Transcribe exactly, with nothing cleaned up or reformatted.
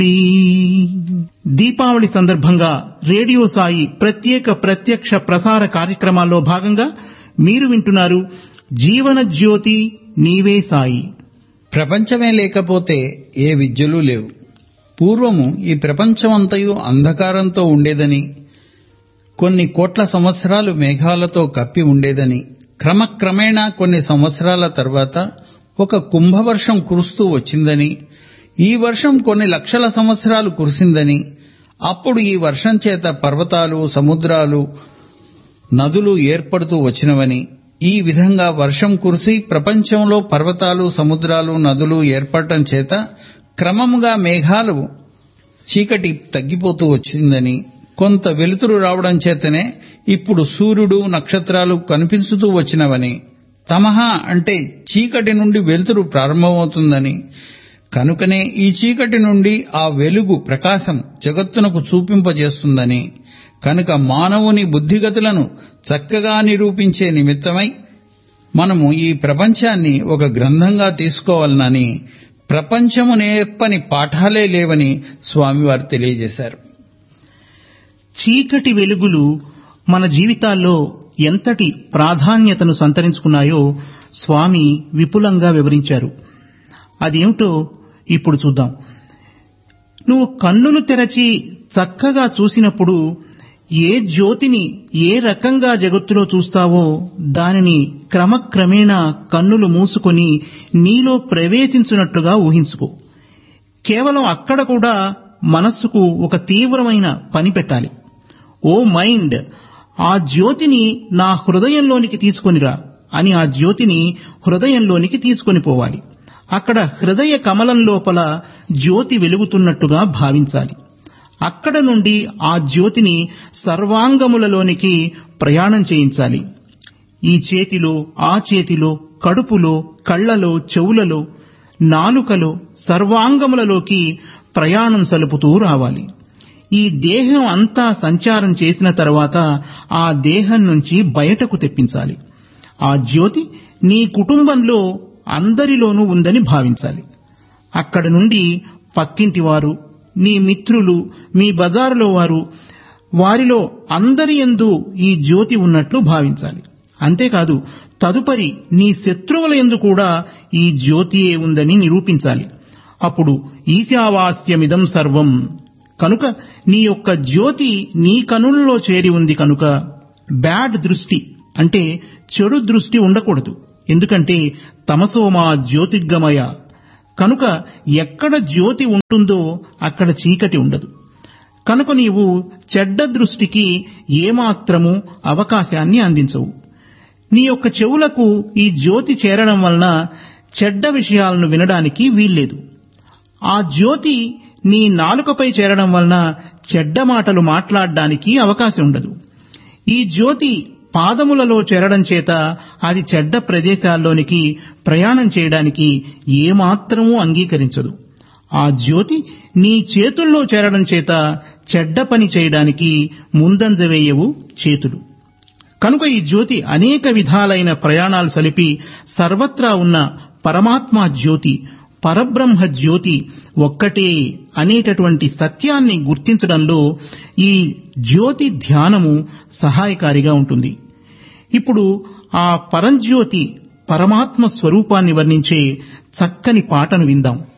దీపావళి సందర్భంగా రేడియో సాయి ప్రత్యేక ప్రత్యక్ష ప్రసార కార్యక్రమాల్లో భాగంగా మీరు వింటున్నారు జీవన జ్యోతి నీవే సాయి. ప్రపంచమే లేకపోతే ఏ విద్యలు లేవు. పూర్వము ఈ ప్రపంచమంతయు అంధకారంతో ఉండేదని, కొన్ని కోట్ల సంవత్సరాలు మేఘాలతో కప్పి ఉండేదని, క్రమక్రమేణా కొన్ని సంవత్సరాల తర్వాత ఒక కుంభవర్షం కురుస్తూ వచ్చిందని, ఈ వర్షం కొన్ని లక్షల సంవత్సరాలు కురిసిందని, అప్పుడు ఈ వర్షం చేత పర్వతాలు, సముద్రాలు, నదులు ఏర్పడుతూ వచ్చినవని, ఈ విధంగా వర్షం కురిసి ప్రపంచంలో పర్వతాలు, సముద్రాలు, నదులు ఏర్పడటం చేత క్రమముగా మేఘాలు చీకటి తగ్గిపోతూ వచ్చిందని, కొంత వెలుతురు రావడం చేతనే ఇప్పుడు సూర్యుడు, నక్షత్రాలు కనిపించుతూ వచ్చినవని, తమహ అంటే చీకటి నుండి వెలుతురు ప్రారంభమవుతుందని, కనుకనే ఈ చీకటి నుండి ఆ వెలుగు ప్రకాశం జగత్తునకు చూపింపజేస్తుందని, కనుక మానవుని బుద్ధిగతులను చక్కగా నిరూపించే నిమిత్తమై మనము ఈ ప్రపంచాన్ని ఒక గ్రంథంగా తీసుకోవాలనని, ప్రపంచము నేర్పని పాఠాలే లేవని స్వామివారు తెలియజేశారు. చీకటి వెలుగులు మన జీవితాల్లో ఎంతటి ప్రాధాన్యతను సంతరించుకున్నాయో స్వామి విపులంగా వివరించారు. అదేమిటో ఇప్పుడు చూద్దాం. నువ్వు కన్నులు తెరచి చక్కగా చూసినప్పుడు ఏ జ్యోతిని ఏ రకంగా జగత్తులో చూస్తావో దానిని క్రమక్రమేణా కన్నులు మూసుకొని నీలో ప్రవేశించున్నట్లుగా ఊహించుకో. కేవలం అక్కడ కూడా మనస్సుకు ఒక తీవ్రమైన పని పెట్టాలి. ఓ మైండ్, ఆ జ్యోతిని నా హృదయంలోనికి తీసుకొనిరా అని ఆ జ్యోతిని హృదయంలోనికి తీసుకొని పోవాలి. అక్కడ హృదయ కమలం లోపల జ్యోతి వెలుగుతున్నట్టుగా భావించాలి. అక్కడ నుండి ఆ జ్యోతిని సర్వాంగములలోనికి ప్రయాణం చేయించాలి. ఈ చేతిలో, ఆ చేతిలో, కడుపులో, కళ్లలో, చెవులలో, నాలుకలో, సర్వాంగములలోకి ప్రయాణం సలుపుతూ రావాలి. ఈ దేహం అంతా సంచారం చేసిన తర్వాత ఆ దేహం నుంచి బయటకు తెప్పించాలి. ఆ జ్యోతి నీ కుటుంబంలో అందరిలోనూ ఉందని భావించాలి. అక్కడి నుండి పక్కింటివారు, నీ మిత్రులు, మీ బజారులో వారు, వారిలో అందరి యందు ఈ జ్యోతి ఉన్నట్లు భావించాలి. అంతేకాదు, తదుపరి నీ శత్రువుల యందు కూడా ఈ జ్యోతియే ఉందని నిరూపించాలి. అప్పుడు ఈశావాస్యమిదం సర్వం, కనుక నీ యొక్క జ్యోతి నీ కనులలో చేరి ఉంది కనుక బ్యాడ్ దృష్టి అంటే చెడు దృష్టి ఉండకూడదు. ఎందుకంటే తమసోమా జ్యోతిర్గమయ, కనుక ఎక్కడ జ్యోతి ఉంటుందో అక్కడ చీకటి ఉండదు. కనుక నీవు చెడ్డ దృష్టికి ఏమాత్రము అవకాశాన్ని అందించవు. నీ యొక్క చెవులకు ఈ జ్యోతి చేరడం వలన చెడ్డ విషయాలను వినడానికి వీల్లేదు. ఆ జ్యోతి నీ నాలుకపై చేరడం వలన చెడ్డ మాటలు మాట్లాడడానికి అవకాశం ఉండదు. ఈ జ్యోతి పాదములలో చేరడం చేత అది చెడ్డ ప్రదేశాల్లోనికి ప్రయాణం చేయడానికి ఏమాత్రమూ అంగీకరించదు. ఆ జ్యోతి నీ చేతుల్లో చేరడం చేత చెడ్డ పని చేయడానికి ముందంజ వేయవు చేతులు. కనుక ఈ జ్యోతి అనేక విధాలైన ప్రయాణాలు సలిపి సర్వత్రా ఉన్న పరమాత్మ జ్యోతి, పరబ్రహ్మ జ్యోతి ఒక్కటే అనేటటువంటి సత్యాన్ని గుర్తించడంలో ఈ జ్యోతి ధ్యానము సహాయకారిగా ఉంటుంది. ఇప్పుడు ఆ పరంజ్యోతి పరమాత్మ స్వరూపాన్ని వర్ణించే చక్కని పాటను విందాం.